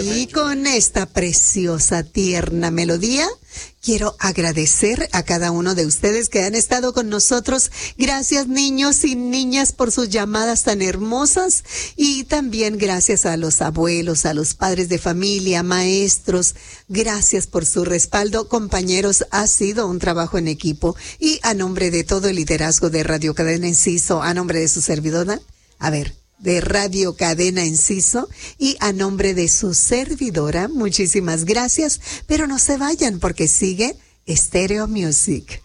Y con esta preciosa, tierna melodía, quiero agradecer a cada uno de ustedes que han estado con nosotros. Gracias, niños y niñas, por sus llamadas tan hermosas. Y también gracias a los abuelos, a los padres de familia, maestros. Gracias por su respaldo. Compañeros, ha sido un trabajo en equipo. Y a nombre de todo el liderazgo de Radio Cadena Enciso, a nombre de su servidora, de Radio Cadena Enciso y a nombre de su servidora, muchísimas gracias, pero no se vayan porque sigue Stereo Music.